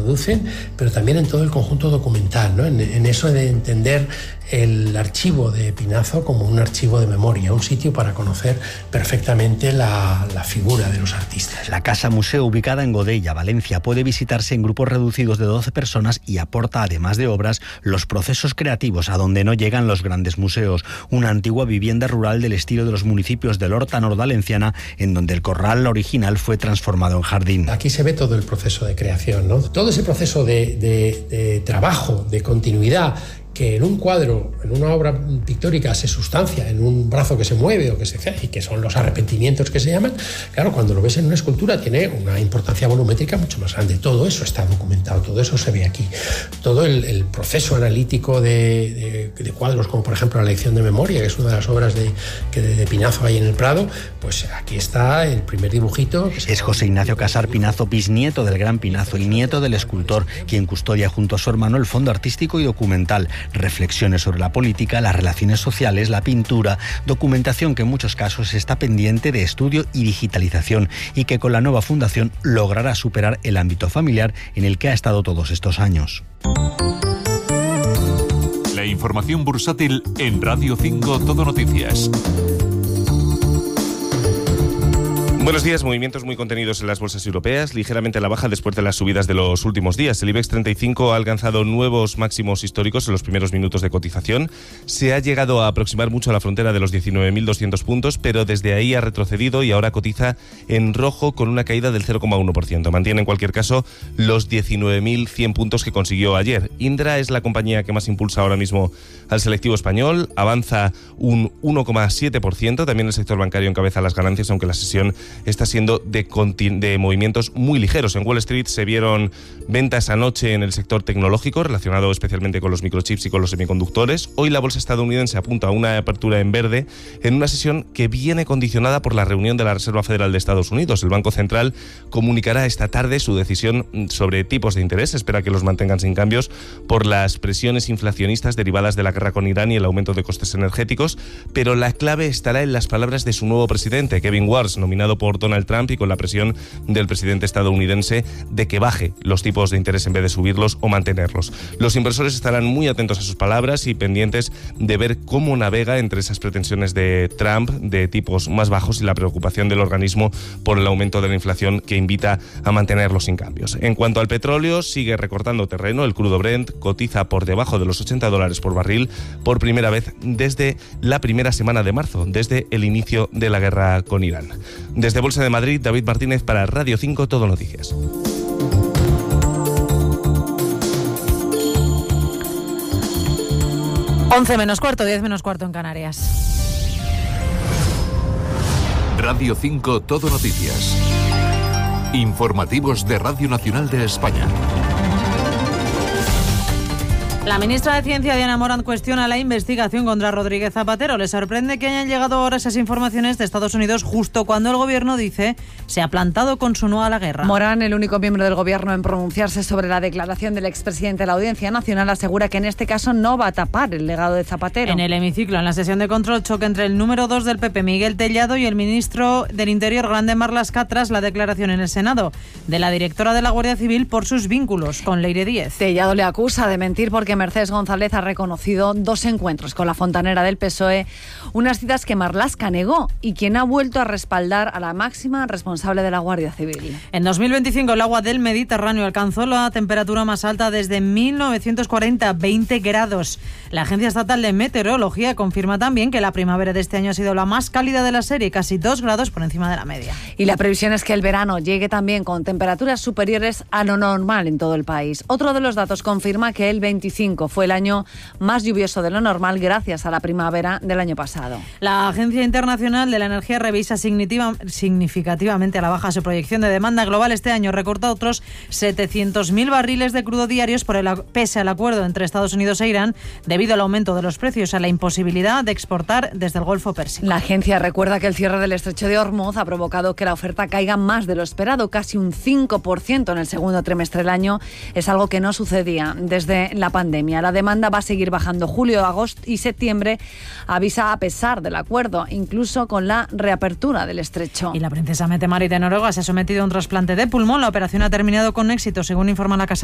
producen, pero también en todo el conjunto documental, ¿no? En eso de entender el archivo de Pinazo como un archivo de memoria, un sitio para conocer perfectamente la figura de los artistas. La Casa Museo, ubicada en Godella, Valencia, puede visitarse en grupos reducidos de 12 personas y aporta, además de obras, los procesos creativos a donde no llegan los grandes museos. Una antigua vivienda rural del estilo de los municipios de l'Horta nordvalenciana, en donde el corral original fue transformado en jardín. Aquí se ve todo el proceso de creación, ¿no? Todo ese proceso de trabajo, de continuidad, que en un cuadro, en una obra pictórica se sustancia en un brazo que se mueve o que se hace, y que son los arrepentimientos que se llaman, claro, cuando lo ves en una escultura tiene una importancia volumétrica mucho más grande. Todo eso está documentado, todo eso se ve aquí. Todo el proceso analítico de cuadros, como por ejemplo la lección de memoria, que es una de las obras de Pinazo ahí en el Prado, pues aquí está el primer dibujito. Es José Ignacio Casar Pinazo, bisnieto del gran Pinazo y nieto del escultor, quien custodia junto a su hermano el fondo artístico y documental. Reflexiones sobre la política, las relaciones sociales, la pintura, documentación que en muchos casos está pendiente de estudio y digitalización, y que con la nueva fundación logrará superar el ámbito familiar en el que ha estado todos estos años. La información bursátil en Radio 5 Todo Noticias. Buenos días. Movimientos muy contenidos en las bolsas europeas, ligeramente a la baja después de las subidas de los últimos días. El IBEX 35 ha alcanzado nuevos máximos históricos en los primeros minutos de cotización. Se ha llegado a aproximar mucho a la frontera de los 19.200 puntos, pero desde ahí ha retrocedido y ahora cotiza en rojo con una caída del 0,1%. Mantiene en cualquier caso los 19.100 puntos que consiguió ayer. Indra es la compañía que más impulsa ahora mismo al selectivo español, avanza un 1,7%. También el sector bancario encabeza las ganancias, aunque la sesión está siendo de movimientos muy ligeros. En Wall Street se vieron ventas anoche en el sector tecnológico, relacionado especialmente con los microchips y con los semiconductores. Hoy la bolsa estadounidense apunta a una apertura en verde en una sesión que viene condicionada por la reunión de la Reserva Federal de Estados Unidos. El Banco Central comunicará esta tarde su decisión sobre tipos de interés. Espera que los mantengan sin cambios por las presiones inflacionistas derivadas de la guerra con Irán y el aumento de costes energéticos, pero la clave estará en las palabras de su nuevo presidente, Kevin Warsh, nominado por Donald Trump, y con la presión del presidente estadounidense de que baje los tipos de interés en vez de subirlos o mantenerlos. Los inversores estarán muy atentos a sus palabras y pendientes de ver cómo navega entre esas pretensiones de Trump de tipos más bajos y la preocupación del organismo por el aumento de la inflación, que invita a mantenerlos sin cambios. En cuanto al petróleo, sigue recortando terreno. El crudo Brent cotiza por debajo de los $80 por barril por primera vez desde la primera semana de marzo, desde el inicio de la guerra con Irán. Desde Bolsa de Madrid, David Martínez para Radio 5 Todo Noticias. Once menos cuarto, 10 menos cuarto en Canarias. Radio 5 Todo Noticias. Informativos de Radio Nacional de España. La ministra de Ciencia, Diana Morant, cuestiona la investigación contra Rodríguez Zapatero. Le sorprende que hayan llegado ahora esas informaciones de Estados Unidos justo cuando el gobierno, dice, se ha plantado con su no a la guerra. Morant, el único miembro del gobierno en pronunciarse sobre la declaración del expresidente de la Audiencia Nacional, asegura que en este caso no va a tapar el legado de Zapatero. En el hemiciclo, en la sesión de control, choque entre el número 2 del PP, Miguel Tellado, y el ministro del Interior, Grande Marlaska, tras la declaración en el Senado de la directora de la Guardia Civil por sus vínculos con Leire Díez. Tellado le acusa de mentir porque Mercedes González ha reconocido 2 encuentros con la fontanera del PSOE, unas citas que Marlaska negó y quien ha vuelto a respaldar a la máxima responsable de la Guardia Civil. En 2025 el agua del Mediterráneo alcanzó la temperatura más alta desde 1940, 20 grados. La Agencia Estatal de Meteorología confirma también que la primavera de este año ha sido la más cálida de la serie, casi 2 grados por encima de la media. Y la previsión es que el verano llegue también con temperaturas superiores a lo normal en todo el país. Otro de los datos confirma que el 25 fue el año más lluvioso de lo normal gracias a la primavera del año pasado. La Agencia Internacional de la Energía revisa significativamente a la baja su proyección de demanda global este año. Recorta otros 700.000 barriles de crudo diarios pese al acuerdo entre Estados Unidos e Irán, debido al aumento de los precios, a la imposibilidad de exportar desde el Golfo Pérsico. La agencia recuerda que el cierre del estrecho de Hormuz ha provocado que la oferta caiga más de lo esperado, casi un 5% en el segundo trimestre del año. Es algo que no sucedía desde la pandemia. La demanda va a seguir bajando julio, agosto y septiembre, avisa, a pesar del acuerdo, incluso con la reapertura del estrecho. Y la princesa Mette-Marit de Noruega se ha sometido a un trasplante de pulmón. La operación ha terminado con éxito, según informa la Casa